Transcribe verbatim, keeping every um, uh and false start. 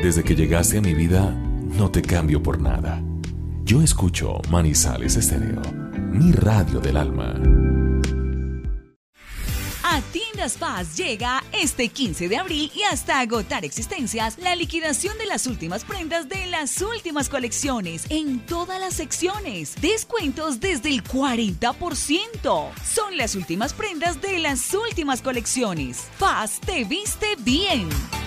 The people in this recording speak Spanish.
Desde que llegaste a mi vida, no te cambio por nada. Yo escucho Manizales Estéreo, mi radio del alma. A Tiendas Paz llega este quince de abril y hasta agotar existencias la liquidación de las últimas prendas de las últimas colecciones en todas las secciones. Descuentos desde el cuarenta por ciento. Son las últimas prendas de las últimas colecciones. Paz te viste bien.